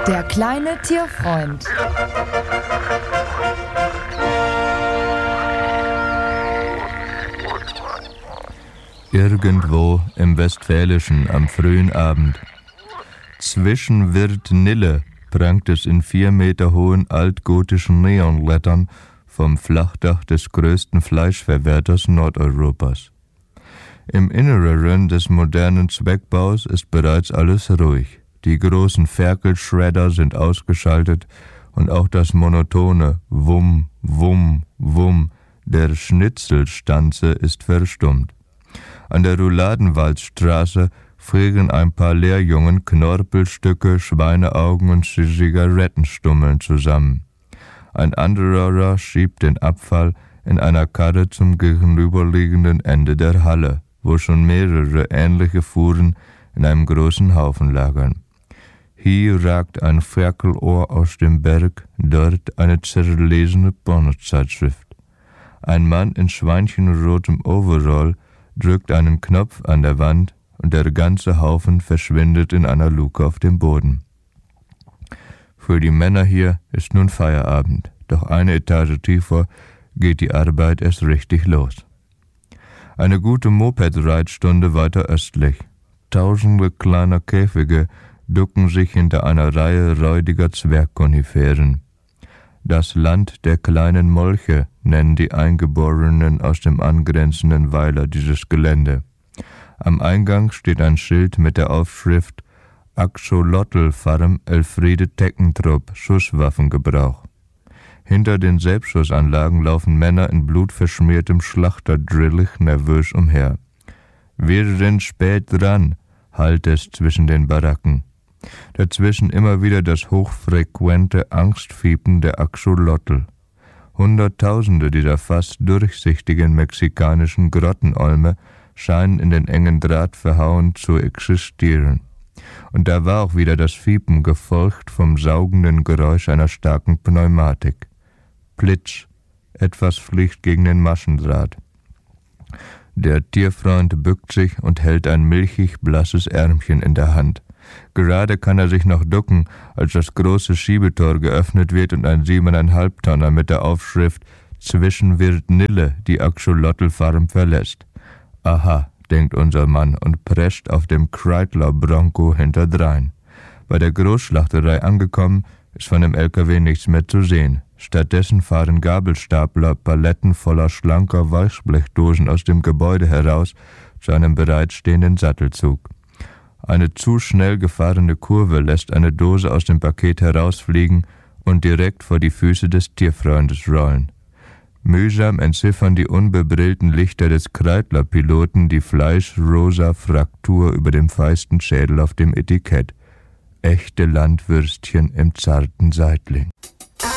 Der kleine Tierfreund. Irgendwo im Westfälischen am frühen Abend. Zwischen Wirt Nille prangt es in 4 Meter hohen altgotischen Neonlettern vom Flachdach des größten Fleischverwerters Nordeuropas. Im Inneren des modernen Zweckbaus ist bereits alles ruhig. Die großen Ferkelschredder sind ausgeschaltet und auch das monotone Wumm, Wumm, Wumm der Schnitzelstanze ist verstummt. An der Rouladenwaldstraße frieren ein paar Lehrjungen Knorpelstücke, Schweineaugen und Zigarettenstummeln zusammen. Ein anderer schiebt den Abfall in einer Karre zum gegenüberliegenden Ende der Halle, wo schon mehrere ähnliche Fuhren in einem großen Haufen lagern. Hier ragt ein Ferkelohr aus dem Berg, dort eine zerlesene Pornozeitschrift. Ein Mann in schweinchenrotem Overall drückt einen Knopf an der Wand und der ganze Haufen verschwindet in einer Luke auf dem Boden. Für die Männer hier ist nun Feierabend, doch eine Etage tiefer geht die Arbeit erst richtig los. Eine gute Moped-Reitstunde weiter östlich. Tausende kleiner Käfige ducken sich hinter einer Reihe räudiger Zwergkoniferen. Das Land der kleinen Molche nennen die Eingeborenen aus dem angrenzenden Weiler dieses Gelände. Am Eingang steht ein Schild mit der Aufschrift Axolotl Farm Elfriede Teckentrupp Schusswaffengebrauch. Hinter den Selbstschussanlagen laufen Männer in blutverschmiertem Schlachterdrillich nervös umher. Wir sind spät dran, hallt es zwischen den Baracken. Dazwischen immer wieder das hochfrequente Angstfiepen der Axolotl. Hunderttausende dieser fast durchsichtigen mexikanischen Grottenolme scheinen in den engen Draht verhauen zu existieren. Und da war auch wieder das Fiepen, gefolgt vom saugenden Geräusch einer starken Pneumatik. Plitsch, etwas fliegt gegen den Maschendraht. Der Tierfreund bückt sich und hält ein milchig blasses Ärmchen in der Hand. Gerade kann er sich noch ducken, als das große Schiebetor geöffnet wird und ein 7,5 Tonner mit der Aufschrift Zwischen Wirt Nille die Axolotl-Farm verlässt. Aha, denkt unser Mann und prescht auf dem Kreidler Bronco hinterdrein. Bei der Großschlachterei angekommen, ist von dem LKW nichts mehr zu sehen. Stattdessen fahren Gabelstapler Paletten voller schlanker Weichblechdosen aus dem Gebäude heraus zu einem bereitstehenden Sattelzug. Eine zu schnell gefahrene Kurve lässt eine Dose aus dem Paket herausfliegen und direkt vor die Füße des Tierfreundes rollen. Mühsam entziffern die unbebrillten Lichter des Kreidler-Piloten die fleischrosa Fraktur über dem feisten Schädel auf dem Etikett. Echte Landwürstchen im zarten Seitling.